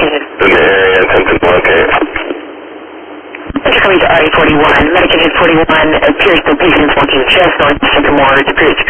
Medicated. In the area, attempting to locate. Enter coming to RA41. Medicated 41 appears the patient is walking just north of Sycamore. It appears